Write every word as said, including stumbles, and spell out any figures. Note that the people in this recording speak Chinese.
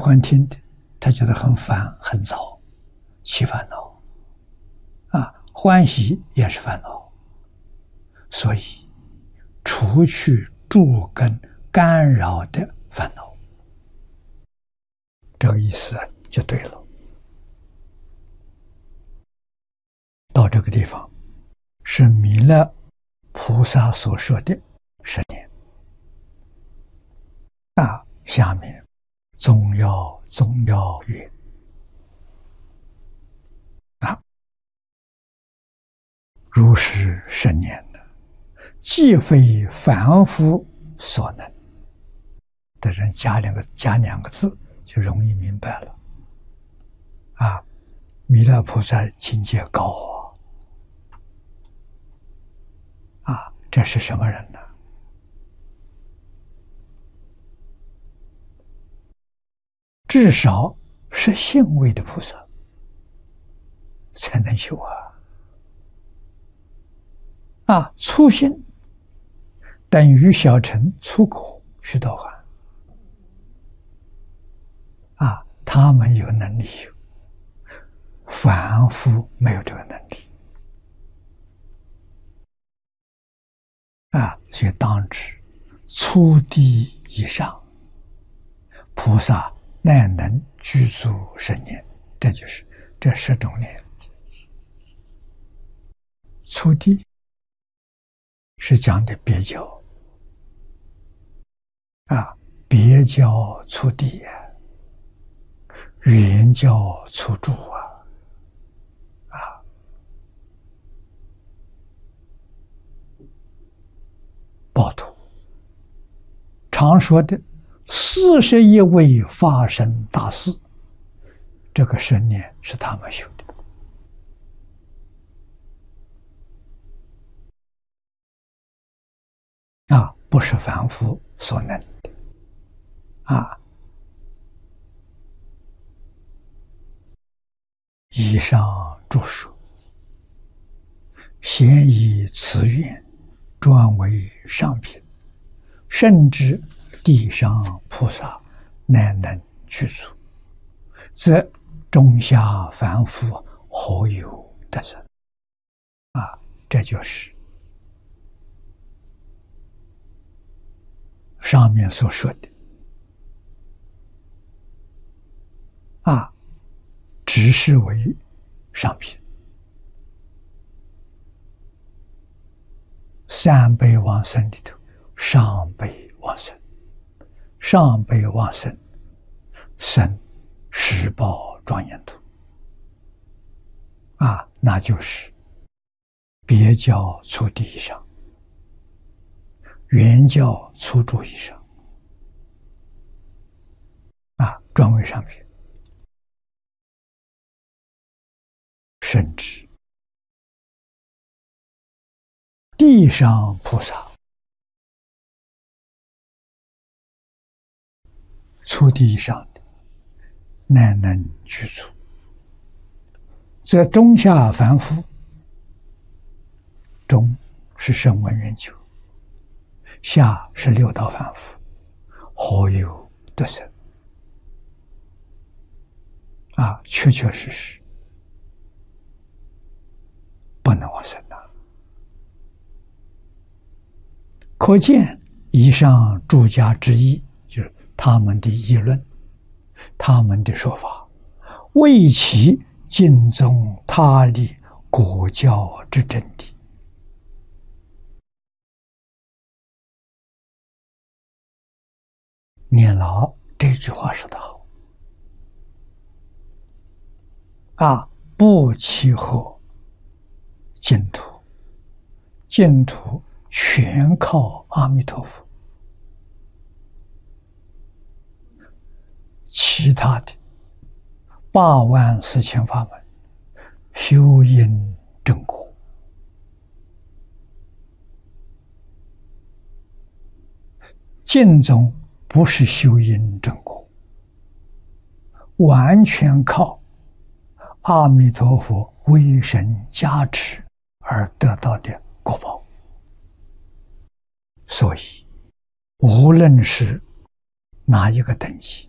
欢听的，他觉得很烦很糟，起烦恼啊；欢喜也是烦恼，所以除去诸根干扰的烦恼，这个意思就对了。到这个地方是弥勒菩萨所说的十年啊。下面总要总要曰啊，如是十年呢，既非凡夫所能。这人加两个加两个字就容易明白了啊。弥勒菩萨境界高啊，啊，这是什么人呢？至少是信位的菩萨才能修啊！啊，粗心等于小乘粗口须多洹啊，他们有能力修，凡夫没有这个能力啊，所以当知粗低以上，菩萨乃能具足十年，这就是这十种年。粗低是讲的别教啊，别教粗低啊，圆教粗住啊，啊，报土常说的四十一位发生大事，这个十年是他们修的啊，不是凡夫所能的啊。以上著述，咸以此愿专为上品，甚至地上菩萨乃能具足，则中下凡夫何有得生啊？这就是上面所说的啊，只是为上品。三辈往生里头，上辈往生，上辈往生生十报庄严土啊，那就是别教粗低以上，圆教粗住以上啊，专为上品。甚至地上菩萨粗低以上的乃能具足，则中下凡夫，中是声闻缘觉，下是六道凡夫，何有得生啊？确确实实不能往生的。可见以上诸家之意，就是他们的议论，他们的说法，为其尽宗他立国教之真谛。念老这句话说得好啊，不契合净土，净土全靠阿弥陀佛，其他的八万四千法门修因正果，净宗不是修因正果，完全靠阿弥陀佛威神加持而得到的果报。所以无论是哪一个等级，